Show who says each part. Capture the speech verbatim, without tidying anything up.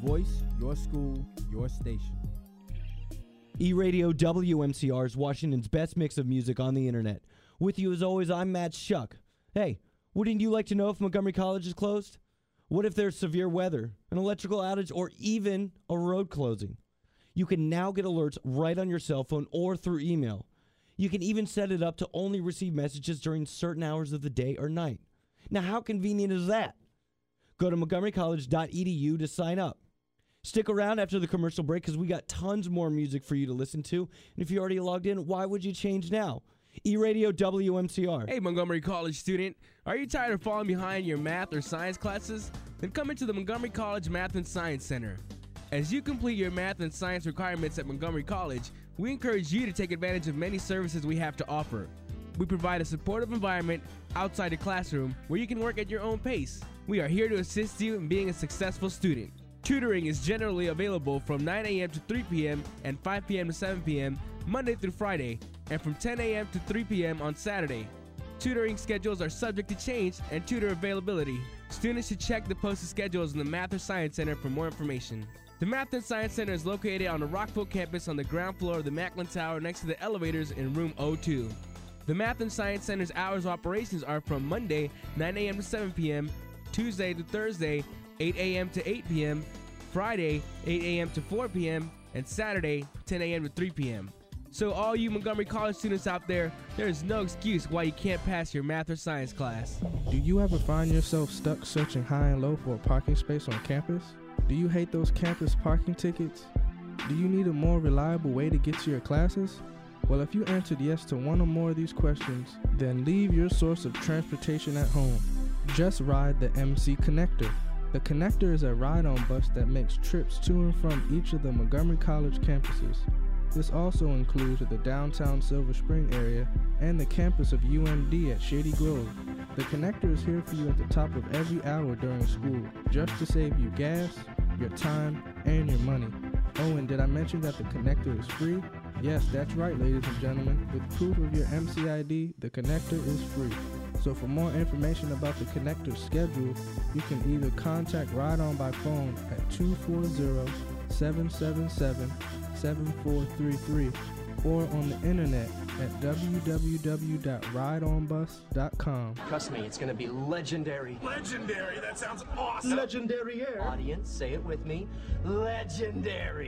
Speaker 1: voice, your school, your station.
Speaker 2: E-Radio W M C R is Washington's best mix of music on the internet. With you as always, I'm Matt Shuck. Hey, wouldn't you like to know if Montgomery College is closed? What if there's severe weather, an electrical outage, or even a road closing? You can now get alerts right on your cell phone or through email. You can even set it up to only receive messages during certain hours of the day or night. Now, how convenient is that? Go to montgomery college dot e d u to sign up. Stick around after the commercial break because we got tons more music for you to listen to. And if you already logged in, why would you change now? E-Radio W M C R.
Speaker 3: Hey, Montgomery College student. Are you tired of falling behind your math or science classes? Then come into the Montgomery College Math and Science Center. As you complete your math and science requirements at Montgomery College, we encourage you to take advantage of many services we have to offer. We provide a supportive environment outside the classroom where you can work at your own pace. We are here to assist you in being a successful student. Tutoring is generally available from nine a.m. to three p.m. and five p.m. to seven p.m. Monday through Friday, and from ten a.m. to three p.m. on Saturday. Tutoring schedules are subject to change and tutor availability. Students should check the posted schedules in the Math and Science Center for more information. The Math and Science Center is located on the Rockville campus on the ground floor of the Macklin Tower next to the elevators in room oh two. The Math and Science Center's hours of operations are from Monday, nine a.m. to seven p.m., Tuesday to Thursday, eight a.m. to eight p.m., Friday, eight a.m. to four p.m., and Saturday, ten a.m. to three p.m. So all you Montgomery College students out there, there is no excuse why you can't pass your math or science class.
Speaker 4: Do you ever find yourself stuck searching high and low for a parking space on campus? Do you hate those campus parking tickets? Do you need a more reliable way to get to your classes? Well, if you answered yes to one or more of these questions, then leave your source of transportation at home. Just ride the M C Connector. The Connector is a ride-on bus that makes trips to and from each of the Montgomery College campuses. This also includes the downtown Silver Spring area and the campus of U M D at Shady Grove. The Connector is here for you at the top of every hour during school, just to save you gas, your time, and your money. Oh, and did I mention that the Connector is free? Yes, that's right, ladies and gentlemen. With proof of your M C I D, the Connector is free. So for more information about the Connector's schedule, you can either contact Ride On by phone at two four zero, seven seven seven, seven four three three or on the internet at w w w dot ride on bus dot com.
Speaker 5: Trust me, it's going to be legendary.
Speaker 6: Legendary? That sounds awesome.
Speaker 5: Legendary air. Audience, say it with me. Legendary.